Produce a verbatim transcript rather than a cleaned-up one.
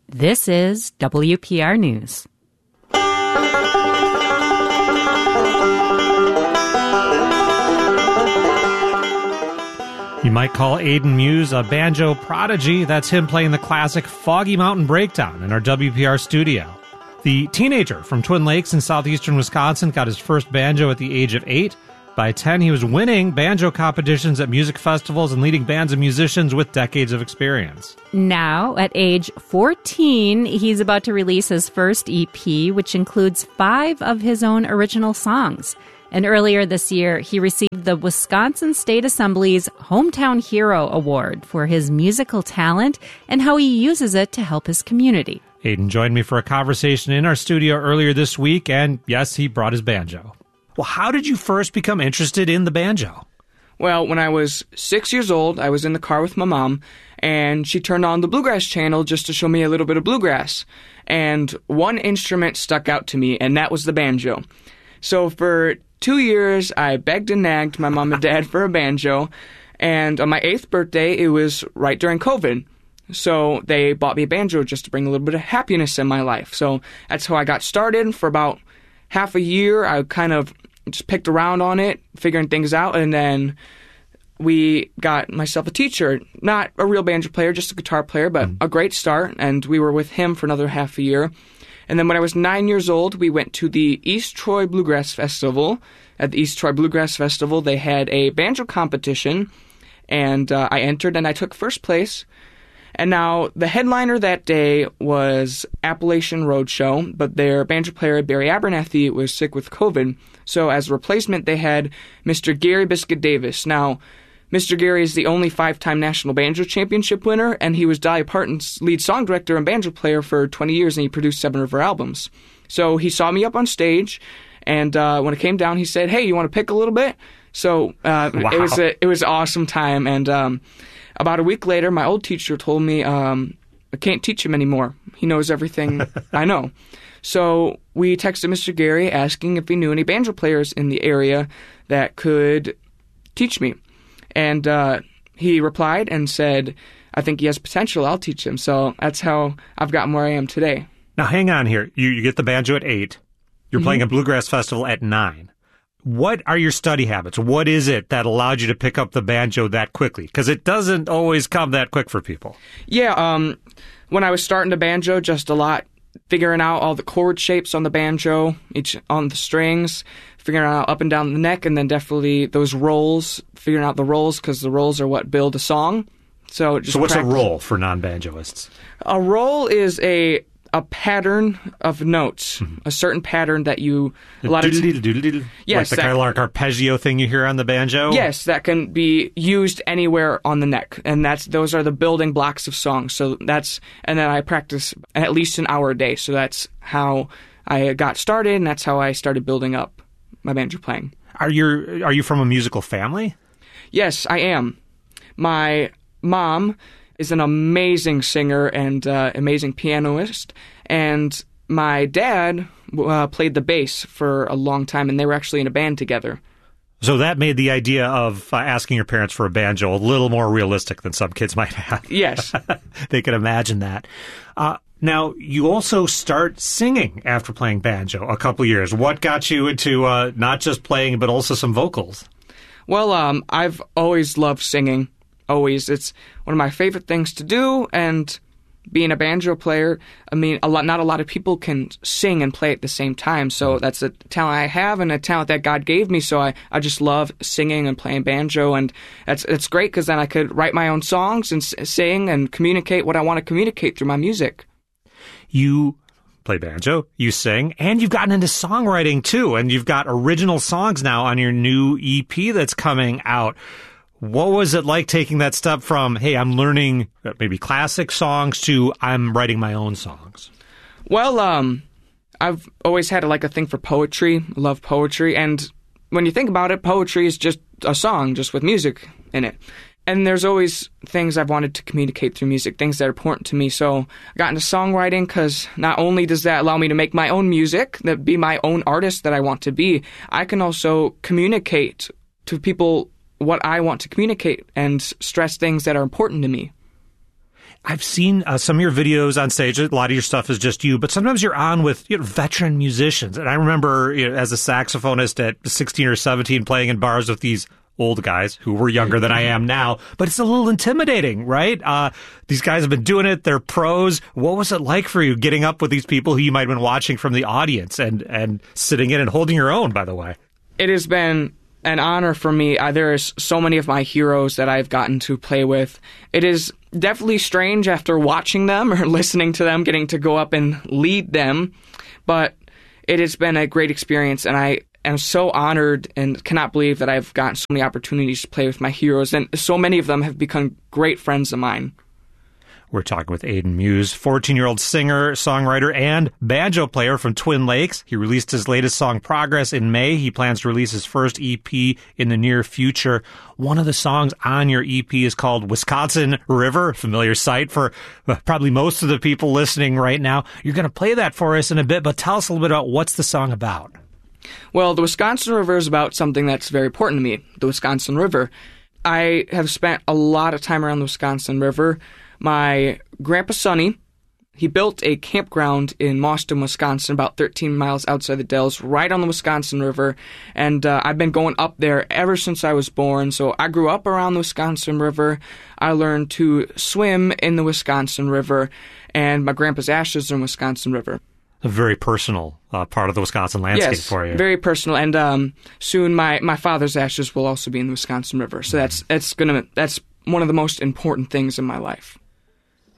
This is W P R News. You might call Aiden Muse a banjo prodigy. That's him playing the classic Foggy Mountain Breakdown in our W P R studio. The teenager from Twin Lakes in southeastern Wisconsin got his first banjo at the age of eight. By ten, he was winning banjo competitions at music festivals and leading bands of musicians with decades of experience. Now, at age fourteen, he's about to release his first E P, which includes five of his own original songs. And earlier this year, he received the Wisconsin State Assembly's Hometown Hero Award for his musical talent and how he uses it to help his community. Aiden joined me for a conversation in our studio earlier this week, and yes, he brought his banjo. Well, how did you first become interested in the banjo? Well, when I was six years old, I was in the car with my mom, and she turned on the Bluegrass channel just to show me a little bit of bluegrass. And one instrument stuck out to me, and that was the banjo. So for two years, I begged and nagged my mom and dad for a banjo, and on my eighth birthday, it was right during COVID. So they bought me a banjo just to bring a little bit of happiness in my life. So that's how I got started. For about half a year, I kind of just picked around on it, figuring things out, and then we got myself a teacher. Not a real banjo player, just a guitar player, but a great start, and we were with him for another half a year. And then when I was nine years old, we went to the East Troy Bluegrass Festival. At the East Troy Bluegrass Festival, they had a banjo competition, and uh, I entered and I took first place. And now the headliner that day was Appalachian Roadshow, but their banjo player, Barry Abernathy, was sick with COVID. So as a replacement, they had Mister Gary Biscuit Davis. Now, Mister Gary is the only five-time National Banjo Championship winner, and he was Dolly Parton's lead song director and banjo player for twenty years, and he produced seven of her albums. So he saw me up on stage, and uh, when it came down, he said, "Hey, you want to pick a little bit?" So uh, wow. it was a, it was an awesome time, and um, about a week later, my old teacher told me um, I can't teach him anymore. He knows everything I know. So we texted Mister Gary asking if he knew any banjo players in the area that could teach me. And uh, he replied and said, I think he has potential, I'll teach him. So that's how I've gotten where I am today. Now, hang on here. You, you get the banjo at eight. You're mm-hmm. playing a bluegrass festival at nine. What are your study habits? What is it that allowed you to pick up the banjo that quickly? Because it doesn't always come that quick for people. Yeah, um, when I was starting to banjo, just a lot, figuring out all the chord shapes on the banjo, each on the strings, figuring out up and down the neck, and then definitely those rolls, figuring out the rolls, because the rolls are what build a song. So, just so what's practice. a roll for non-banjoists? A roll is a a pattern of notes, mm-hmm. a certain pattern that you a lot of doodle doodle doodle. Yes, like the that, kind of like arpeggio thing you hear on the banjo. Yes, that can be used anywhere on the neck, and that's those are the building blocks of songs. So that's and then I practice at least an hour a day. So that's how I got started, and that's how I started building up my banjo playing. Are you are you from a musical family? Yes, I am. My mom is an amazing singer and uh, amazing pianist, and my dad uh, played the bass for a long time, and they were actually in a band together. So that made the idea of uh, asking your parents for a banjo a little more realistic than some kids might have. Yes. They could imagine that. Uh, now, you also start singing after playing banjo a couple years. What got you into uh, not just playing, but also some vocals? Well, um, I've always loved singing. Always. It's one of my favorite things to do, and being a banjo player, I mean, a lot, not a lot of people can sing and play at the same time, so that's a talent I have and a talent that God gave me, so I, I just love singing and playing banjo, and that's it's great because then I could write my own songs and s- sing and communicate what I want to communicate through my music. You play banjo, you sing, and you've gotten into songwriting too, and you've got original songs now on your new E P that's coming out. What was it like taking that step from, hey, I'm learning maybe classic songs to I'm writing my own songs? Well, um, I've always had like a thing for poetry. I love poetry. And when you think about it, poetry is just a song, just with music in it. And there's always things I've wanted to communicate through music, things that are important to me. So I got into songwriting because not only does that allow me to make my own music, that be my own artist that I want to be, I can also communicate to people what I want to communicate and stress things that are important to me. I've seen uh, some of your videos on stage. A lot of your stuff is just you, but sometimes you're on with you know, veteran musicians. And I remember you know, as a saxophonist at sixteen or seventeen playing in bars with these old guys who were younger than I am now, but it's a little intimidating, right? Uh, these guys have been doing it. They're pros. What was it like for you getting up with these people who you might have been watching from the audience and, and sitting in and holding your own, by the way? It has been an honor for me. Uh, there's so many of my heroes that I've gotten to play with. It is definitely strange after watching them or listening to them, getting to go up and lead them, but it has been a great experience, and I am so honored and cannot believe that I've gotten so many opportunities to play with my heroes, and so many of them have become great friends of mine. We're talking with Aidan Muse, fourteen-year-old singer, songwriter, and banjo player from Twin Lakes. He released his latest song, Progress, in May. He plans to release his first E P in the near future. One of the songs on your E P is called Wisconsin River, familiar sight for probably most of the people listening right now. You're going to play that for us in a bit, but tell us a little bit about what's the song about. Well, the Wisconsin River is about something that's very important to me, the Wisconsin River. I have spent a lot of time around the Wisconsin River. My grandpa Sonny, he built a campground in Mauston, Wisconsin, about thirteen miles outside the Dells, right on the Wisconsin River, and uh, I've been going up there ever since I was born. So I grew up around the Wisconsin River. I learned to swim in the Wisconsin River, and my grandpa's ashes are in the Wisconsin River. A very personal uh, part of the Wisconsin landscape yes, for you. Very personal, and um, soon my, my father's ashes will also be in the Wisconsin River. So that's that's gonna that's one of the most important things in my life.